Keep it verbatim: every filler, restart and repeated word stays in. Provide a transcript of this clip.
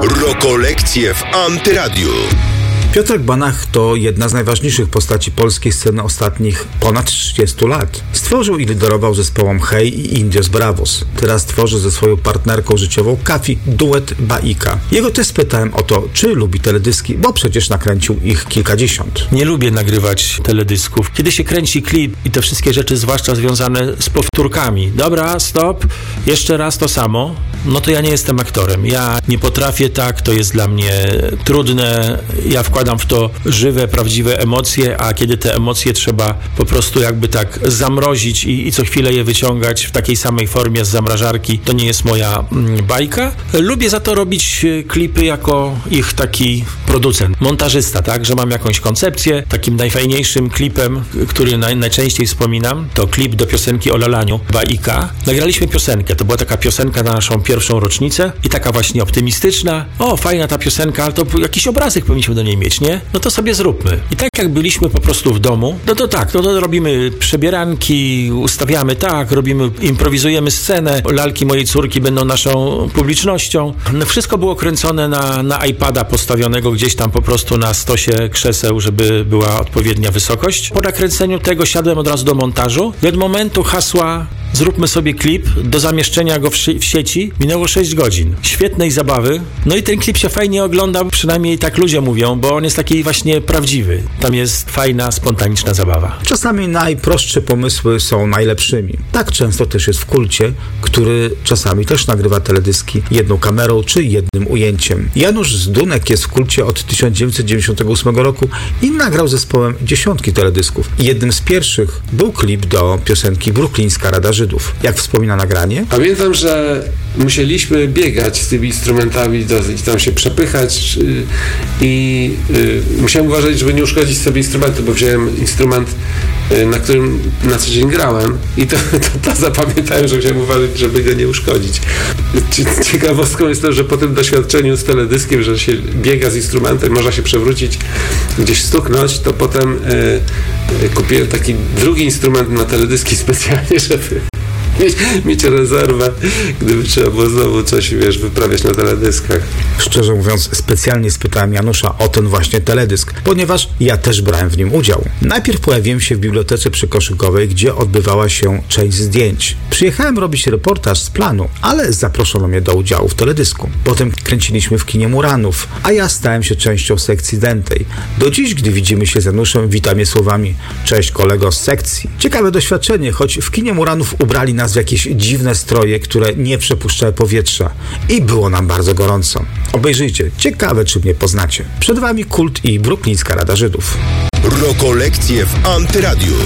Rokolekcje w Antyradiu. Piotrek Banach to jedna z najważniejszych postaci polskiej sceny ostatnich ponad trzydziestu lat. Stworzył i liderował zespołom Hej i Indios Bravos. Teraz tworzy ze swoją partnerką życiową Kafi duet Baika. Jego też spytałem o to, czy lubi teledyski, bo przecież nakręcił ich kilkadziesiąt. Nie lubię nagrywać teledysków. Kiedy się kręci klip i te wszystkie rzeczy, zwłaszcza związane z powtórkami. Dobra, stop, jeszcze raz to samo. No to ja nie jestem aktorem. Ja nie potrafię tak, to jest dla mnie trudne. Ja wkładam w to żywe, prawdziwe emocje, a kiedy te emocje trzeba po prostu jakby tak zamrozić i, i co chwilę je wyciągać w takiej samej formie z zamrażarki, to nie jest moja mm, bajka. Lubię za to robić klipy jako ich taki producent, montażysta, tak, że mam jakąś koncepcję. Takim najfajniejszym klipem, który naj, najczęściej wspominam, to klip do piosenki o lalaniu Baika. Nagraliśmy piosenkę, to była taka piosenka na naszą pierwszą rocznicę i taka właśnie optymistyczna. O, fajna ta piosenka, ale to jakiś obrazek powinniśmy do niej mieć, nie? No to sobie zróbmy. I tak jak byliśmy po prostu w domu, no to tak, no to robimy przebieranki, ustawiamy tak, robimy, improwizujemy scenę, lalki mojej córki będą naszą publicznością. No wszystko było kręcone na, na iPada postawionego gdzieś tam po prostu na stosie krzeseł, żeby była odpowiednia wysokość. Po nakręceniu tego siadłem od razu do montażu i od momentu hasła zróbmy sobie klip, do zamieszczenia go w, w sieci minęło sześć godzin. Świetnej zabawy. No i ten klip się fajnie ogląda, przynajmniej tak ludzie mówią, bo on jest taki właśnie prawdziwy. Tam jest fajna, spontaniczna zabawa. Czasami najprostsze pomysły są najlepszymi. Tak często też jest w Kulcie, który czasami też nagrywa teledyski jedną kamerą czy jednym ujęciem. Janusz Zdunek jest w Kulcie od tysiąc dziewięćset dziewięćdziesiątego ósmego roku i nagrał zespołem dziesiątki teledysków. Jednym z pierwszych był klip do piosenki Brooklyńska Rada Żydów. Jak wspomina nagranie? Pamiętam, że musieliśmy biegać z tymi instrumentami, dosyć tam się przepychać yy, i yy, musiałem uważać, żeby nie uszkodzić sobie instrumentu, bo wziąłem instrument, yy, na którym na co dzień grałem i to, to, to zapamiętałem, że musiałem uważać, żeby go nie uszkodzić. Ciekawostką jest to, że po tym doświadczeniu z teledyskiem, że się biega z instrumentem, można się przewrócić, gdzieś stuknąć, to potem yy, kupiłem taki drugi instrument na teledyski specjalnie, żeby Mieć, mieć rezerwę, gdyby trzeba było znowu coś, wiesz, wyprawiać na teledyskach. Szczerze mówiąc, specjalnie spytałem Janusza o ten właśnie teledysk, ponieważ ja też brałem w nim udział. Najpierw pojawiłem się w bibliotece przykoszykowej, gdzie odbywała się część zdjęć. Przyjechałem robić reportaż z planu, ale zaproszono mnie do udziału w teledysku. Potem kręciliśmy w kinie Muranów, a ja stałem się częścią sekcji dętej. Do dziś, gdy widzimy się z Januszem, witam je słowami: cześć kolego z sekcji. Ciekawe doświadczenie, choć w kinie Muranów ubrali nas w jakieś dziwne stroje, które nie przepuszczały powietrza i było nam bardzo gorąco. Obejrzyjcie, ciekawe czy mnie poznacie. Przed wami Kult i Brooklyńska Rada Żydów. Rokolekcje w Antyradiu.